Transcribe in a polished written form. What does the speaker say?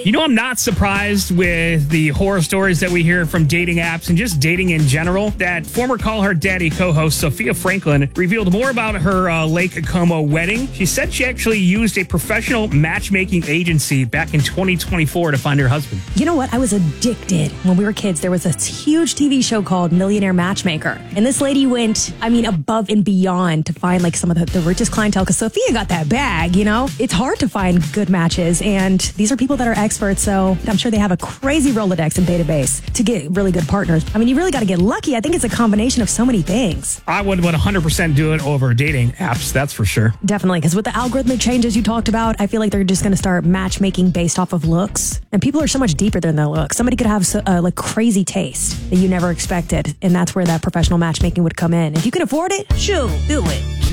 You know, I'm not surprised with the horror stories that we hear from dating apps and just dating in general, that former Call Her Daddy co-host Sophia Franklin revealed more about her Lake Como wedding. She said she actually used a professional matchmaking agency back in 2024 to find her husband. You know what? I was addicted. When we were kids, there was a huge TV show called Millionaire Matchmaker. And this lady went, above and beyond to find like some of the richest clientele, because Sophia got that bag, you know? It's hard to find good matches, and these are people that are experts, so I'm sure they have a crazy Rolodex and database to get really good partners. You really got to get lucky. I think it's a combination of so many things. I would 100% do it over dating apps, that's for sure. Definitely, because with the algorithmic changes you talked about, I feel like they're just going to start matchmaking based off of looks. And people are so much deeper than their looks. Somebody could have like crazy taste that you never expected, and that's where that professional matchmaking would come in. If you can afford it, shoot, do it.